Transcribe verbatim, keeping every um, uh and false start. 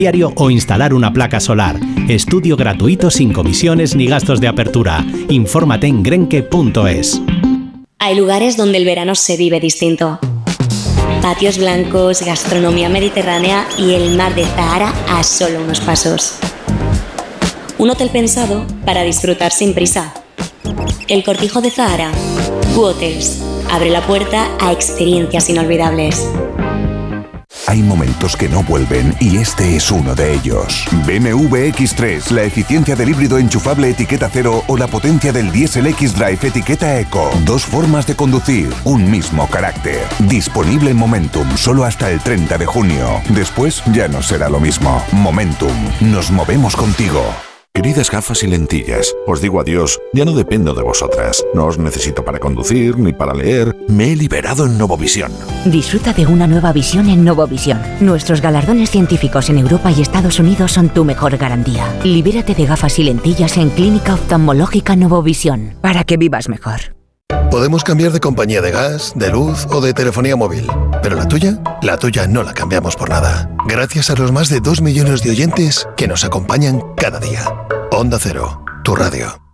o instalar una placa solar. Estudio gratuito sin comisiones ni gastos de apertura. Infórmate en grenke punto es. Hay lugares donde el verano se vive distinto. Patios blancos, gastronomía mediterránea y el mar de Zahara a solo unos pasos. Un hotel pensado para disfrutar sin prisa. El Cortijo de Zahara. Q-Hotels. Abre la puerta a experiencias inolvidables. Hay momentos que no vuelven y este es uno de ellos. B M W equis tres, la eficiencia del híbrido enchufable etiqueta cero o la potencia del diésel X-Drive etiqueta Eco. Dos formas de conducir, un mismo carácter. Disponible en Momentum solo hasta el treinta de junio. Después ya no será lo mismo. Momentum, nos movemos contigo. Queridas gafas y lentillas, os digo adiós, ya no dependo de vosotras. No os necesito para conducir ni para leer. Me he liberado en Novovisión. Disfruta de una nueva visión en Novovisión. Nuestros galardones científicos en Europa y Estados Unidos son tu mejor garantía. Libérate de gafas y lentillas en Clínica Oftalmológica Novovisión, para que vivas mejor. Podemos cambiar de compañía de gas, de luz o de telefonía móvil. ¿Pero la tuya? La tuya no la cambiamos por nada. Gracias a los más de dos millones de oyentes que nos acompañan cada día. Onda Cero, tu radio.